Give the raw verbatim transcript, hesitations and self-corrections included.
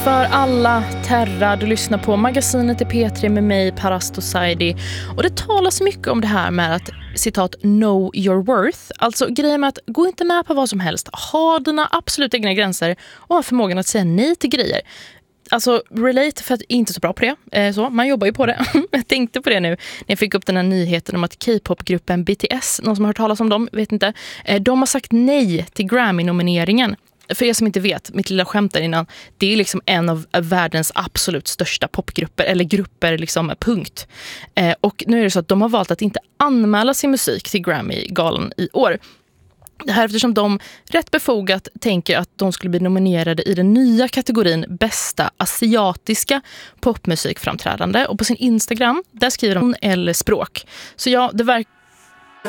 För alla Terra, du lyssnar på magasinet i P tre med mig, Parasto Saidi. Och det talas mycket om det här med att, citat, know your worth. Alltså grejen med att gå inte med på vad som helst. Ha dina absolut egna gränser och ha förmågan att säga nej till grejer. Alltså, relate, för att inte så bra på det. Eh, så, man jobbar ju på det. Jag tänkte på det nu när jag fick upp den här nyheten om att K-popgruppen B T S, någon som har hört talas om dem, vet inte. Eh, de har sagt nej till Grammy-nomineringen. För er som inte vet, mitt lilla skämt där innan, det är liksom en av världens absolut största popgrupper, eller grupper liksom, punkt. Eh, och nu är det så att de har valt att inte anmäla sin musik till Grammy-galan i år. Det här eftersom de rätt befogat tänker att de skulle bli nominerade i den nya kategorin bästa asiatiska popmusikframträdande. Och på sin Instagram, där skriver de eller språk. Så ja, det verkar